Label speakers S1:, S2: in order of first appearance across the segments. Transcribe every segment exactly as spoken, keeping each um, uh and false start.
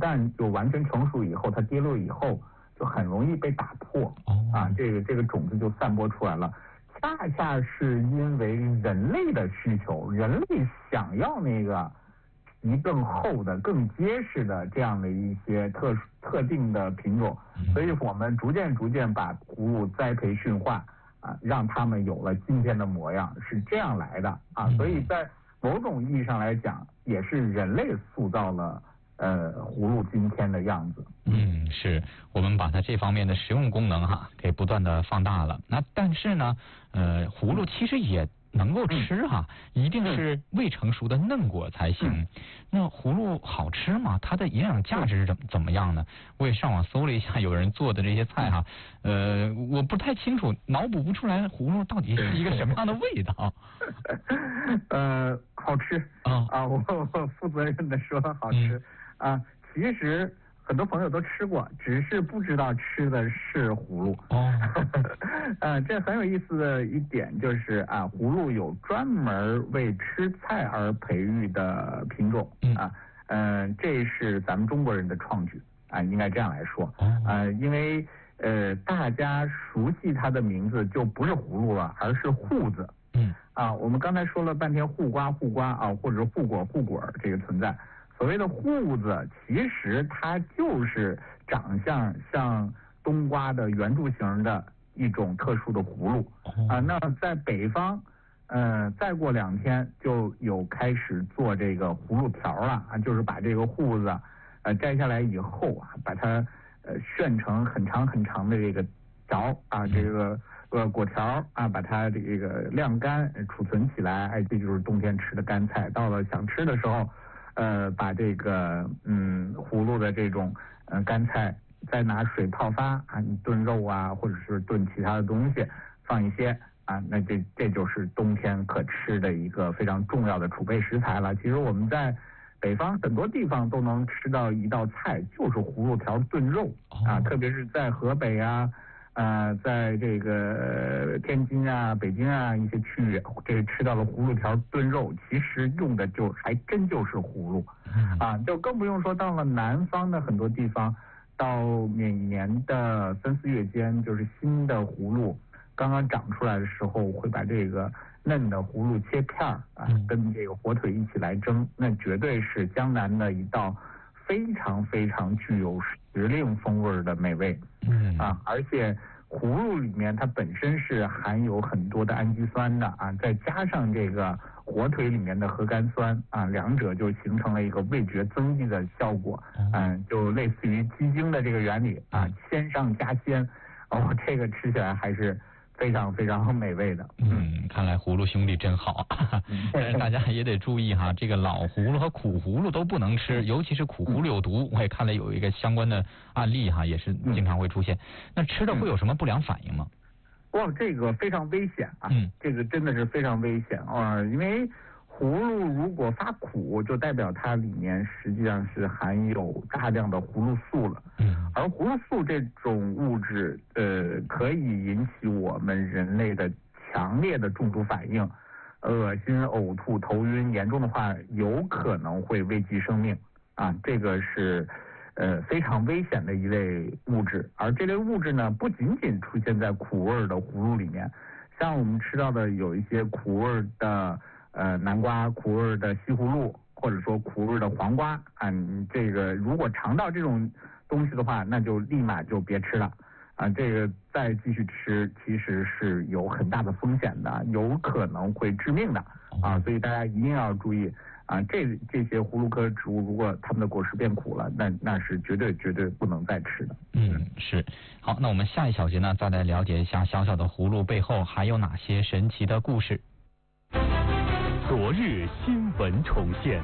S1: 旦就完全成熟以后，它跌落以后就很容易被打破啊，这个这个种子就散播出来了。恰恰是因为人类的需求，人类想要那个皮更厚的、更结实的这样的一些特特定的品种，所以我们逐渐逐渐把葫芦栽培驯化啊，让他们有了今天的模样，是这样来的啊。所以在某种意义上来讲，也是人类塑造了呃葫芦今天的样子。
S2: 嗯，是我们把它这方面的实用功能哈给不断的放大了。那但是呢，呃，葫芦其实也能够吃哈，一定是未成熟的嫩果才行。嗯、那葫芦好吃吗？它的营养价值怎怎么样呢？我也上网搜了一下有人做的这些菜哈，呃，我不太清楚，脑补不出来葫芦到底是一个什么样的味道。
S1: 呃，好吃啊、啊！我我负责任的说好吃、嗯、啊，其实。很多朋友都吃过，只是不知道吃的是葫芦。哦，呃，这很有意思的一点就是啊，葫芦有专门为吃菜而培育的品种啊，嗯、呃，这是咱们中国人的创举啊，应该这样来说。呃，因为呃，大家熟悉它的名字就不是葫芦了，而是护子。嗯，啊，我们刚才说了半天护瓜护瓜啊，或者是护果护果这个存在。所谓的护子，其实它就是长相像冬瓜的圆柱形的一种特殊的葫芦啊。那在北方，呃，再过两天就有开始做这个葫芦条了啊，就是把这个护子呃摘下来以后啊，把它呃旋成很长很长的这个条啊，这个呃果条啊，把它这个晾干储存起来，哎，这就是冬天吃的干菜。到了想吃的时候。呃，把这个嗯葫芦的这种呃干菜，再拿水泡发啊，你炖肉啊，或者是炖其他的东西，放一些啊，那这这就是冬天可吃的一个非常重要的储备食材了。其实我们在北方很多地方都能吃到一道菜，就是葫芦条炖肉啊，特别是在河北啊。呃，在这个天津啊、北京啊一些区域，这个吃到了葫芦条炖肉，其实用的就还真就是葫芦，啊，就更不用说到了南方的很多地方，到每年的三四月间，就是新的葫芦刚刚长出来的时候，会把这个嫩的葫芦切片儿啊，跟这个火腿一起来蒸，那绝对是江南的一道非常非常具有时令风味的美味。嗯啊，而且葫芦里面它本身是含有很多的氨基酸的啊，再加上这个火腿里面的核苷酸啊，两者就形成了一个味觉增益的效果。嗯，就类似于鸡精的这个原理啊，鲜上加鲜。哦，这个吃起来还是非常非常美味的。
S2: 嗯，看来葫芦兄弟真好。但是大家也得注意哈，这个老葫芦和苦葫芦都不能吃，尤其是苦葫芦有毒。我也看了有一个相关的案例哈，也是经常会出现。那吃的会有什么不良反应吗？
S1: 哇，这个非常危险啊！嗯，这个真的是非常危险啊，因为葫芦如果发苦，就代表它里面实际上是含有大量的葫芦素了。嗯，而葫芦素这种物质，呃，可以引起我们人类的强烈的中毒反应，恶心、呕吐、头晕，严重的话有可能会危及生命啊！这个是呃非常危险的一类物质。而这类物质呢，不仅仅出现在苦味的葫芦里面，像我们吃到的有一些苦味的。呃，南瓜、苦味的西葫芦，或者说苦味的黄瓜，啊，你这个如果尝到这种东西的话，那就立马就别吃了，啊，这个再继续吃其实是有很大的风险的，有可能会致命的，啊，所以大家一定要注意，啊，这这些葫芦科植物，如果它们的果实变苦了，那那是绝对绝对不能再吃的。
S2: 嗯，是。好，那我们下一小节呢，再来了解一下小小的葫芦背后还有哪些神奇的故事。
S3: 昨日新闻重现，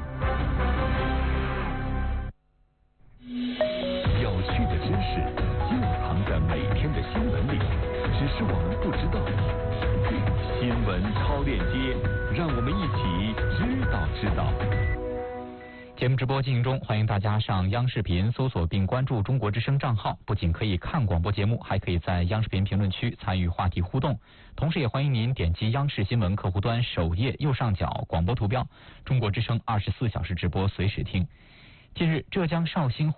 S3: 有趣的知识就藏在每天的新闻里，只是我们不知道。新闻超链接，让我们一起知道知道。
S2: 节目直播进行中，欢迎大家上央视频搜索并关注中国之声账号，不仅可以看广播节目，还可以在央视频评论区参与话题互动。同时也欢迎您点击央视新闻客户端首页右上角广播图标，中国之声二十四小时直播随时听。近日，浙江绍兴